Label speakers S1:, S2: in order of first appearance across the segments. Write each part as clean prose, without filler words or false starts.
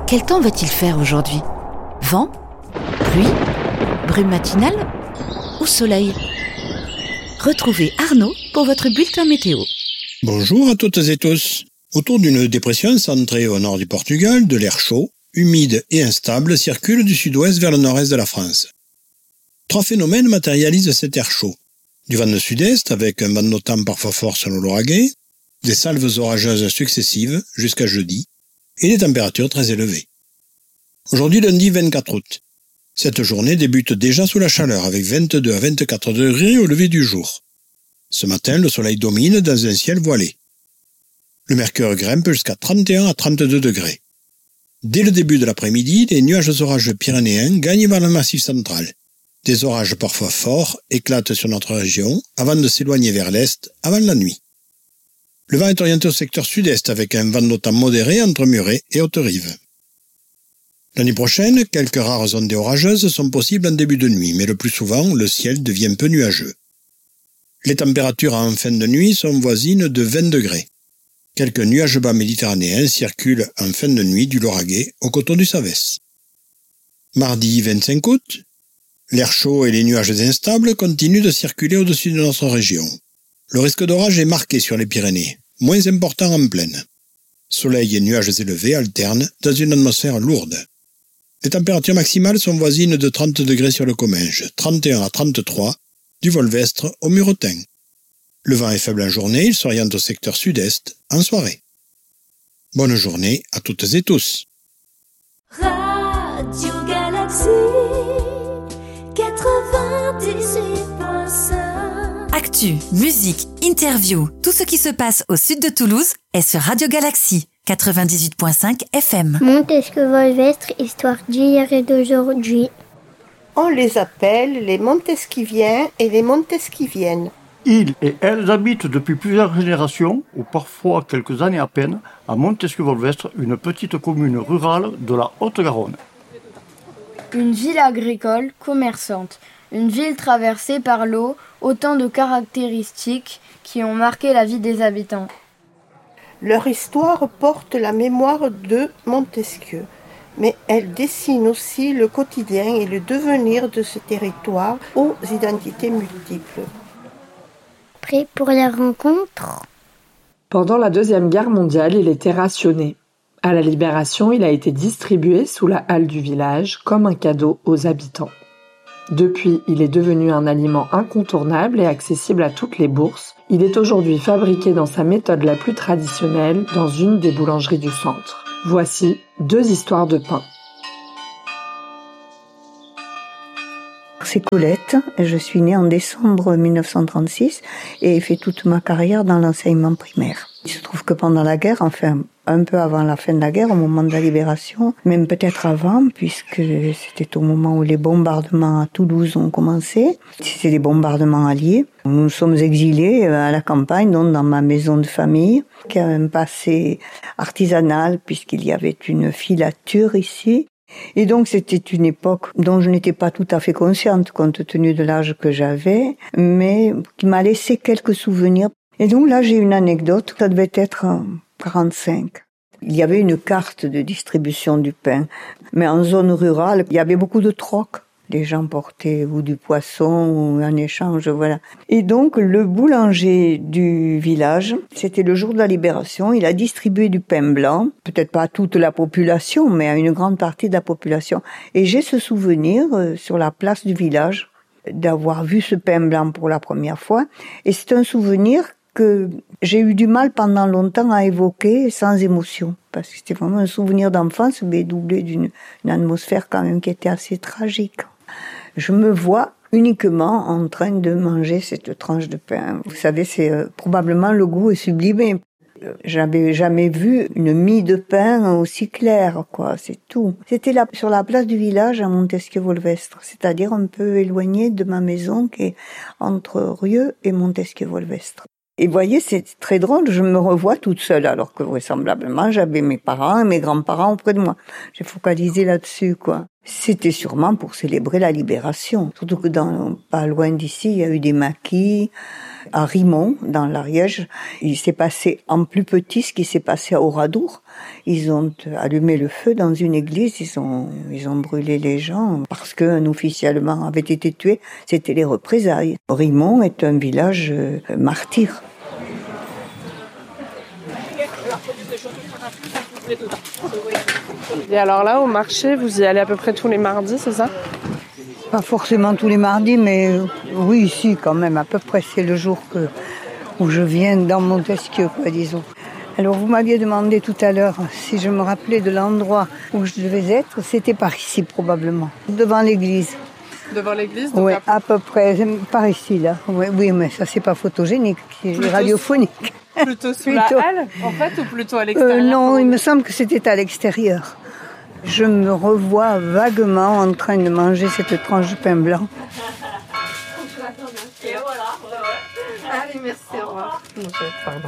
S1: Quel temps va-t-il faire aujourd'hui ? Vent ? Pluie ? Brume matinale ? Ou soleil ? Retrouvez Arnaud pour votre bulletin météo.
S2: Bonjour à toutes et tous. Autour d'une dépression centrée au nord du Portugal, de l'air chaud, humide et instable circule du sud-ouest vers le nord-est de la France. Trois phénomènes matérialisent cet air chaud. Du vent de sud-est avec un vent de temps parfois fort selon l'ouragan, des salves orageuses successives jusqu'à jeudi et des températures très élevées. Aujourd'hui lundi 24 août. Cette journée débute déjà sous la chaleur avec 22 à 24 degrés au lever du jour. Ce matin, le soleil domine dans un ciel voilé. Le mercure grimpe jusqu'à 31 à 32 degrés. Dès le début de l'après-midi, les nuages orageux pyrénéens gagnent vers le massif central. Des orages parfois forts éclatent sur notre région avant de s'éloigner vers l'est avant la nuit. Le vent est orienté au secteur sud-est avec un vent de temps modéré entre Muret et Haute-Rive. L'année prochaine, quelques rares ondées orageuses sont possibles en début de nuit, mais le plus souvent, le ciel devient peu nuageux. Les températures en fin de nuit sont voisines de 20 degrés. Quelques nuages bas méditerranéens circulent en fin de nuit du Lauragais au coteau du Savès. Mardi 25 août, l'air chaud et les nuages instables continuent de circuler au-dessus de notre région. Le risque d'orage est marqué sur les Pyrénées, moins important en plaine. Soleil et nuages élevés alternent dans une atmosphère lourde. Les températures maximales sont voisines de 30 degrés sur le Comminges, 31 à 33 du Volvestre au Muretin. Le vent est faible en journée, il s'oriente au secteur sud-est en soirée. Bonne journée à toutes et tous.
S3: Radio Galaxy 98.5.
S1: Actu, musique, interview, tout ce qui se passe au sud de Toulouse est sur Radio Galaxy 98.5 FM.
S4: Montesquieu-Volvestre, histoire d'hier et d'aujourd'hui.
S5: On les appelle les Montesquiviens et les Montesquiviennes.
S6: Ils et elles habitent depuis plusieurs générations, ou parfois quelques années à peine, à Montesquieu-Volvestre, une petite commune rurale de la Haute-Garonne.
S7: Une ville agricole, commerçante, une ville traversée par l'eau, autant de caractéristiques qui ont marqué la vie des habitants.
S5: Leur histoire porte la mémoire de Montesquieu, mais elle dessine aussi le quotidien et le devenir de ce territoire aux identités multiples.
S4: Prêt pour la rencontre ?
S8: Pendant la Deuxième Guerre mondiale, il était rationné. À la Libération, il a été distribué sous la halle du village comme un cadeau aux habitants. Depuis, il est devenu un aliment incontournable et accessible à toutes les bourses. Il est aujourd'hui fabriqué dans sa méthode la plus traditionnelle dans une des boulangeries du centre. Voici 2 histoires de pain.
S9: C'est Colette, je suis née en décembre 1936 et ai fait toute ma carrière dans l'enseignement primaire. Il se trouve que pendant la guerre, enfin un peu avant la fin de la guerre, au moment de la libération, même peut-être avant, puisque c'était au moment où les bombardements à Toulouse ont commencé, c'était des bombardements alliés. Nous sommes exilés à la campagne, donc dans ma maison de famille, qui a un passé artisanal puisqu'il y avait une filature ici. Et donc c'était une époque dont je n'étais pas tout à fait consciente compte tenu de l'âge que j'avais, mais qui m'a laissé quelques souvenirs. Et donc là j'ai une anecdote, ça devait être en 45. Il y avait une carte de distribution du pain, mais en zone rurale, il y avait beaucoup de trocs. Les gens portaient ou du poisson ou un échange, voilà. Et donc, le boulanger du village, c'était le jour de la libération, il a distribué du pain blanc, peut-être pas à toute la population, mais à une grande partie de la population. Et j'ai ce souvenir, sur la place du village, d'avoir vu ce pain blanc pour la première fois. Et c'est un souvenir que j'ai eu du mal pendant longtemps à évoquer sans émotion. Parce que c'était vraiment un souvenir d'enfance, mais doublé d'une atmosphère quand même qui était assez tragique. Je me vois uniquement en train de manger cette tranche de pain. Vous savez, c'est probablement le goût est sublimé. J'avais jamais vu une mie de pain aussi claire, quoi, c'est tout. C'était là, sur la place du village à Montesquieu-Volvestre, c'est-à-dire un peu éloigné de ma maison qui est entre Rieux et Montesquieu-Volvestre. Et vous voyez, c'est très drôle, je me revois toute seule, alors que vraisemblablement j'avais mes parents et mes grands-parents auprès de moi. J'ai focalisé là-dessus, quoi. C'était sûrement pour célébrer la libération. Surtout que pas loin d'ici, il y a eu des maquis, À Rimont, dans l'Ariège, il s'est passé en plus petit ce qui s'est passé à Oradour. Ils ont allumé le feu dans une église, ils ont brûlé les gens parce qu'un officier allemand avait été tué. C'était les représailles. Rimont est un village martyr.
S3: Et alors là, au marché, vous y allez à peu près tous les mardis, c'est ça?
S9: Pas forcément tous les mardis, mais oui, ici quand même, à peu près, c'est le jour où je viens dans Montesquieu, quoi, disons. Alors vous m'aviez demandé tout à l'heure si je me rappelais de l'endroit où je devais être, c'était par ici probablement, devant l'église.
S3: Devant l'église?
S9: Oui, à peu près, par ici là. Oui, mais ça c'est pas photogénique, c'est radiophonique.
S3: Plutôt sous la halle, en fait, ou plutôt à l'extérieur?
S9: Non, il me semble que c'était à l'extérieur. Je me revois vaguement en train de manger cette tranche de pain blanc.
S3: Et voilà. Allez, merci, au revoir. Pardon.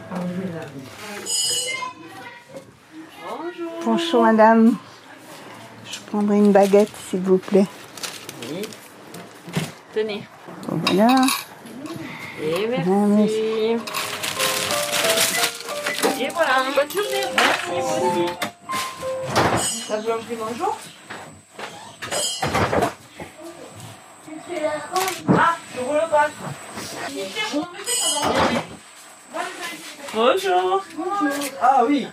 S9: Bonjour madame. Je prendrai une baguette s'il vous plaît.
S10: Oui. Tenez.
S9: Voilà.
S10: Et merci. Et voilà, bonne journée. Merci, bonne nuit. La boulangerie, bonjour. Ah, je vous le passe. Bonjour.
S6: Ah oui.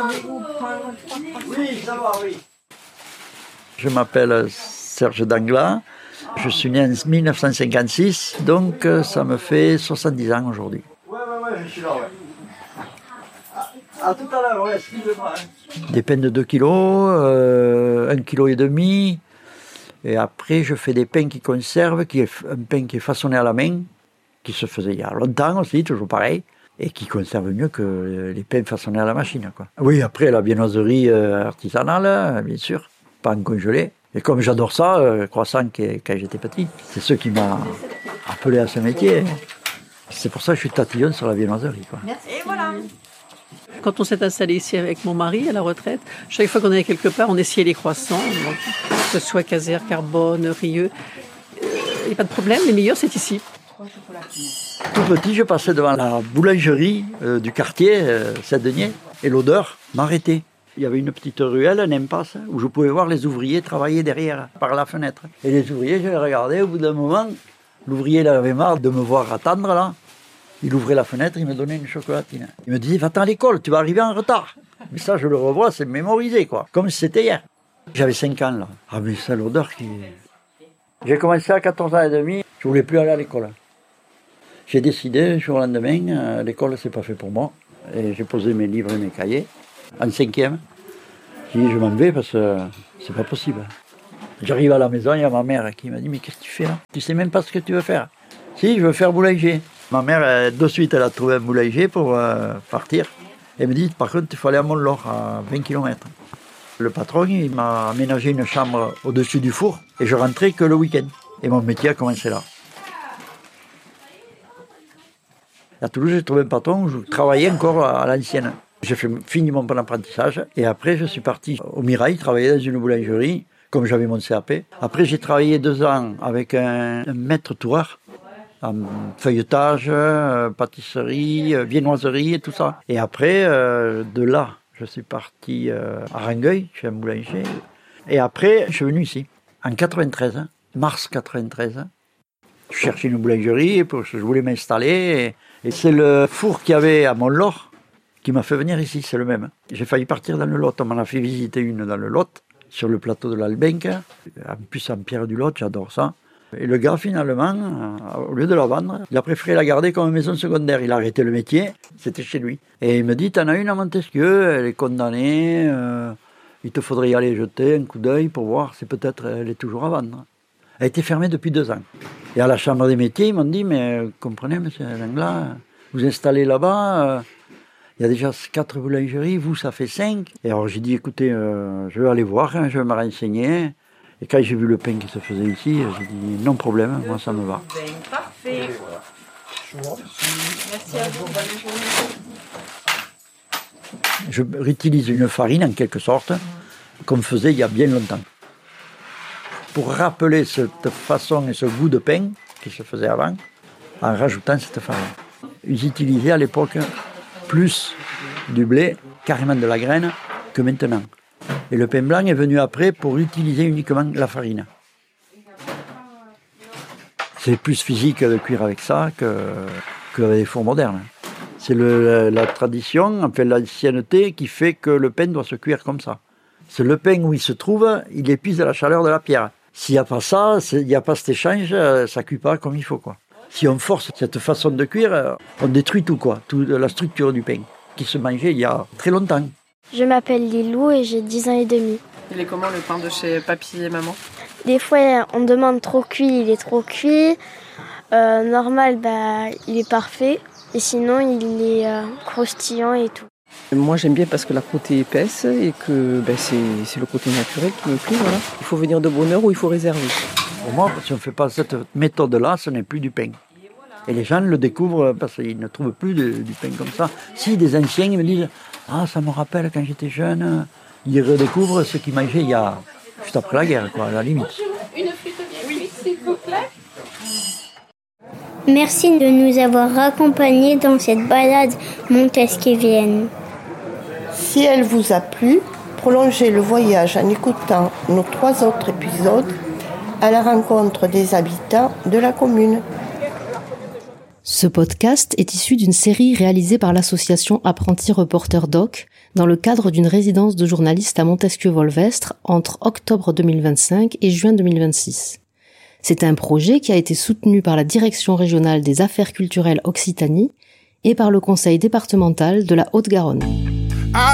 S6: Oui, ça va, oui. Je m'appelle Serge Dangla. Je suis né en 1956, donc ça me fait 70 ans aujourd'hui. Ouais, je suis là, ouais. À tout à l'heure, ouais, excusez-moi. Des pains de 2 kilos, 1,5 kg. Et après, je fais des pains qui conservent, un pain qui est façonné à la main, qui se faisait il y a longtemps aussi, toujours pareil, et qui conserve mieux que les pains façonnés à la machine, quoi. Oui, après, la viennoiserie artisanale, bien sûr, pas en congelé. Et comme j'adore ça, croissant quand j'étais petit, c'est ce qui m'a appelé à ce métier. C'est pour ça que je suis tatillon sur la viennoiserie, quoi.
S10: Merci. Et voilà.
S11: Quand on s'est installé ici avec mon mari à la retraite, chaque fois qu'on allait quelque part, on essayait les croissants, donc, que ce soit Casères, Carbone, Rieux. Il n'y a pas de problème, les meilleurs c'est ici.
S6: Tout petit, je passais devant la boulangerie du quartier Saint-Denis et l'odeur m'arrêtait. Il y avait une petite ruelle, un impasse, où je pouvais voir les ouvriers travailler derrière, par la fenêtre. Et les ouvriers, je les regardais, au bout d'un moment, l'ouvrier il avait marre de me voir attendre là. Il ouvrait la fenêtre, il me donnait une chocolatine. Il me disait, va-t'en à l'école, tu vas arriver en retard. Mais ça, je le revois, c'est mémorisé, quoi. Comme si c'était hier. J'avais 5 ans, là. Ah, mais c'est l'odeur qui... J'ai commencé à 14 ans et demi, je voulais plus aller à l'école. J'ai décidé, du jour au lendemain, l'école, c'est pas fait pour moi. Et j'ai posé mes livres et mes cahiers. En 5e. J'ai dit, je m'en vais parce que c'est pas possible. J'arrive à la maison, il y a ma mère qui m'a dit, mais qu'est-ce que tu fais là? Tu sais même pas ce que tu veux faire. Si, je veux faire boulanger. Ma mère, de suite, elle a trouvé un boulanger pour partir. Elle me dit, par contre, il faut aller à Mont-Laure, à 20 km. Le patron, il m'a aménagé une chambre au-dessus du four et je rentrais que le week-end. Et mon métier a commencé là. À Toulouse, j'ai trouvé un patron où je travaillais encore à l'ancienne. J'ai fini mon apprentissage et après, je suis parti au Mirail, travailler dans une boulangerie, comme j'avais mon CAP. Après, j'ai travaillé 2 ans avec un maître toureur. En feuilletage, pâtisserie, viennoiserie et tout ça. Et après, de là, je suis parti à Rangueil, chez un boulanger. Et après, je suis venu ici, en 93, mars 93. Je cherchais une boulangerie, je voulais m'installer. Et c'est le four qu'il y avait à Mont-Laure qui m'a fait venir ici, c'est le même. J'ai failli partir dans le Lot, on m'en a fait visiter une dans le Lot, sur le plateau de l'Albenque. En plus, en pierre du Lot, j'adore ça. Et le gars, finalement, au lieu de la vendre, il a préféré la garder comme maison secondaire. Il a arrêté le métier, c'était chez lui. Et il me dit, t'en as une à Montesquieu, elle est condamnée, il te faudrait y aller jeter un coup d'œil pour voir si peut-être elle est toujours à vendre. Elle était fermée depuis 2 ans. Et à la Chambre des métiers, ils m'ont dit, mais comprenez, monsieur Dangla, vous installez là-bas, il y a déjà 4 boulangeries, vous, ça fait 5. Et alors j'ai dit, écoutez, je vais aller voir, je vais me renseigner. Et quand j'ai vu le pain qui se faisait ici, j'ai dit non problème, moi ça me va.
S10: Parfait. Merci à vous, bonne journée.
S6: Je réutilise une farine en quelque sorte, comme faisait il y a bien longtemps. Pour rappeler cette façon et ce goût de pain qui se faisait avant, en rajoutant cette farine. Ils utilisaient à l'époque plus du blé, carrément de la graine, que maintenant. Et le pain blanc est venu après pour utiliser uniquement la farine. C'est plus physique de cuire avec ça qu'avec des fours modernes. C'est la tradition, enfin l'ancienneté qui fait que le pain doit se cuire comme ça. C'est le pain où il se trouve, il épuise la chaleur de la pierre. S'il n'y a pas ça, il n'y a pas cet échange, ça ne cuit pas comme il faut, quoi. Si on force cette façon de cuire, on détruit tout, quoi, toute la structure du pain, qui se mangeait il y a très longtemps.
S4: Je m'appelle Lilou et j'ai 10 ans et demi.
S10: Il est comment le pain de chez papy et maman?
S4: Des fois, on demande trop cuit, il est trop cuit. Normal, il est parfait. Et sinon, il est croustillant et tout.
S12: Moi, j'aime bien parce que la croûte est épaisse et que c'est le côté naturel qui me plaît. Voilà. Il faut venir de bonne heure ou il faut réserver.
S6: Pour moi, si on ne fait pas cette méthode-là, ce n'est plus du pain. Et les gens le découvrent parce qu'ils ne trouvent plus du pain comme ça. Si des anciens me disent « Ah, ça me rappelle quand j'étais jeune », ils redécouvrent ce qu'ils mangeaient il y a juste après la guerre, quoi, à la limite.
S10: Une frite bien cuite, s'il vous plaît.
S4: Merci de nous avoir accompagnés dans cette balade montesquiévienne.
S5: Si elle vous a plu, prolongez le voyage en écoutant nos 3 autres épisodes à la rencontre des habitants de la commune.
S13: Ce podcast est issu d'une série réalisée par l'association Apprentis Reporters Doc dans le cadre d'une résidence de journalistes à Montesquieu-Volvestre entre octobre 2025 et juin 2026. C'est un projet qui a été soutenu par la Direction régionale des affaires culturelles Occitanie et par le Conseil départemental de la Haute-Garonne.